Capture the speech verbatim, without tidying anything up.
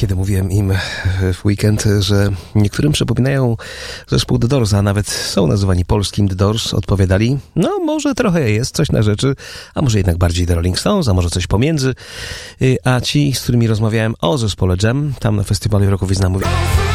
kiedy mówiłem im w weekend, że niektórym przypominają zespół The Doors, a nawet są nazywani polskim The Doors, odpowiadali, no może trochę jest coś na rzeczy, a może jednak bardziej The Rolling Stones, a może coś pomiędzy. A ci, z którymi rozmawiałem o zespole Jam, tam na festiwalu Rock of Wisdom, mówią...